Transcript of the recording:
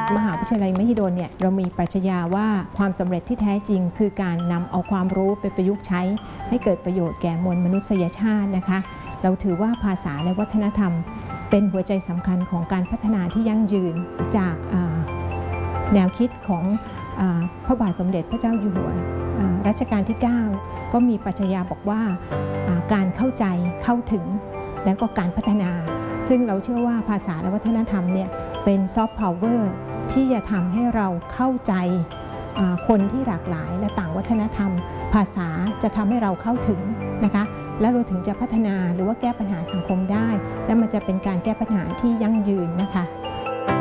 มหาวิทยาลัยมหิดลเนี่ยเรามีปรัชญาว่าความสำเร็จที่แท้จริงคือการนำเอาความรู้ไปประยุกต์ใช้ให้เกิดประโยชน์แก่มวลมนุษยชาตินะคะเราถือว่าภาษาและวัฒนธรรมเป็นหัวใจสำคัญของการพัฒนาที่ยั่งยืนจากแนวคิดของพระบาทสมเด็จพระเจ้าอยู่หัวรัชกาลที่ 9ก็มีปรัชญาบอกว่าการเข้าใจเข้าถึงและก็การพัฒนาซึ่งเราเชื่อว่าภาษาและวัฒนธรรมเนี่ยเป็นซอฟต์พาวเวอร์ที่จะทำให้เราเข้าใจคนที่หลากหลายและต่างวัฒนธรรมภาษาจะทำให้เราเข้าถึงนะคะแล้วเราถึงจะพัฒนาหรือว่าแก้ปัญหาสังคมได้และมันจะเป็นการแก้ปัญหาที่ยั่งยืนนะคะ